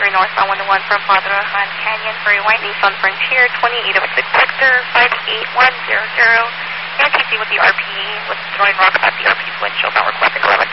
3 northbound 121 from Madrahan Canyon, very white Nissan Frontier, 2806 Victor, 58100. And TC with the RP, with throwing rocks at the RP's windshield, not requesting 11